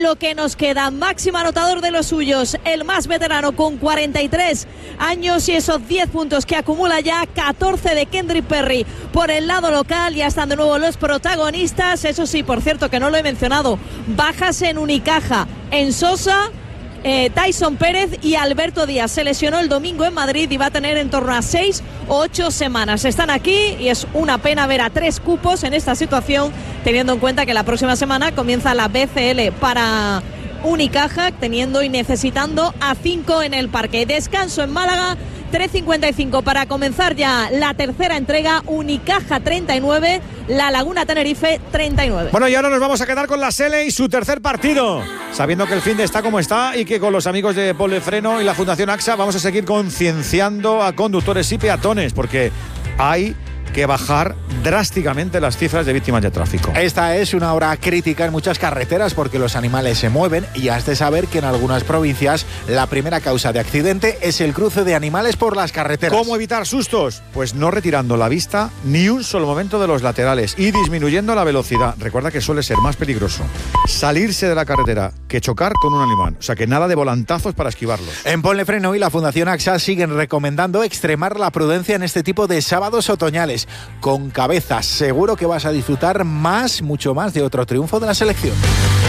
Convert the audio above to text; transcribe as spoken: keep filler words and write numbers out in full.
Lo que nos queda, máximo anotador de los suyos, el más veterano con cuarenta y tres años y esos diez puntos que acumula ya, catorce de Kendrick Perry por el lado local. Ya están de nuevo los protagonistas, eso sí, por cierto que no lo he mencionado, bajas en Unicaja, en Sosa, eh, Tyson Pérez y Alberto Díaz. Se lesionó el domingo en Madrid y va a tener en torno a seis o ocho semanas. Están aquí y es una pena ver a tres cupos en esta situación, teniendo en cuenta que la próxima semana comienza la B C L para Unicaja, teniendo y necesitando a cinco en el parque. Descanso en Málaga, tres cincuenta y cinco para comenzar ya la tercera entrega. Unicaja treinta y nueve, La Laguna Tenerife treinta y nueve. Bueno, y ahora nos vamos a quedar con la S L y su tercer partido, sabiendo que el fin de está como está y que con los amigos de Ponle Freno y la Fundación AXA vamos a seguir concienciando a conductores y peatones, porque hay que bajar drásticamente las cifras de víctimas de tráfico. Esta es una hora crítica en muchas carreteras porque los animales se mueven y has de saber que en algunas provincias la primera causa de accidente es el cruce de animales por las carreteras. ¿Cómo evitar sustos? Pues no retirando la vista ni un solo momento de los laterales y disminuyendo la velocidad. Recuerda que suele ser más peligroso salirse de la carretera que chocar con un animal. O sea que nada de volantazos para esquivarlos. En Ponle Freno y la Fundación AXA siguen recomendando extremar la prudencia en este tipo de sábados otoñales. Con cabeza, seguro que vas a disfrutar más, mucho más de otro triunfo de la selección.